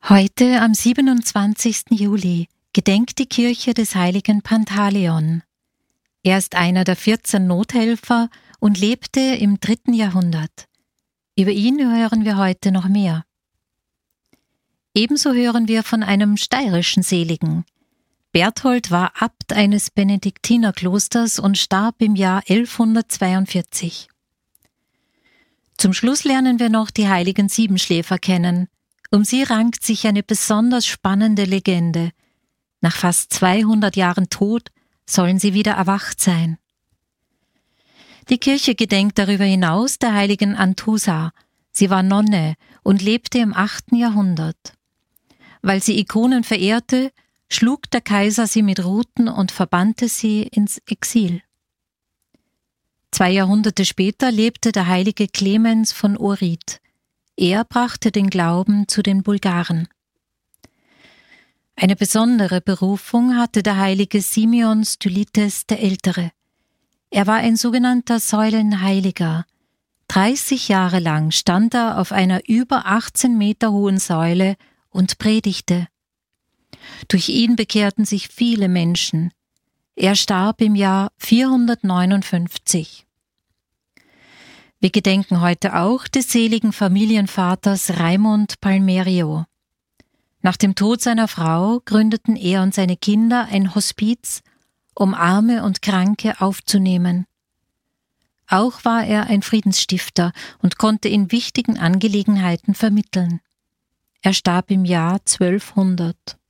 Heute, am 27. Juli, gedenkt die Kirche des heiligen Pantaleon. Er ist einer der 14 Nothelfer und lebte im 3. Jahrhundert. Über ihn hören wir heute noch mehr. Ebenso hören wir von einem steirischen Seligen. Berthold war Abt eines Benediktinerklosters und starb im Jahr 1142. Zum Schluss lernen wir noch die heiligen Siebenschläfer kennen. Um sie rankt sich eine besonders spannende Legende. Nach fast 200 Jahren Tod sollen sie wieder erwacht sein. Die Kirche gedenkt darüber hinaus der heiligen Anthusa. Sie war Nonne und lebte im 8. Jahrhundert. Weil sie Ikonen verehrte, schlug der Kaiser sie mit Ruten und verbannte sie ins Exil. 2 Jahrhunderte später lebte der heilige Clemens von Ohrid. Er brachte den Glauben zu den Bulgaren. Eine besondere Berufung hatte der heilige Simeon Stylites der Ältere. Er war ein sogenannter Säulenheiliger. 30 Jahre lang stand er auf einer über 18 Meter hohen Säule und predigte. Durch ihn bekehrten sich viele Menschen. Er starb im Jahr 459. Wir gedenken heute auch des seligen Familienvaters Raimund Palmerio. Nach dem Tod seiner Frau gründeten er und seine Kinder ein Hospiz, um Arme und Kranke aufzunehmen. Auch war er ein Friedensstifter und konnte in wichtigen Angelegenheiten vermitteln. Er starb im Jahr 1200.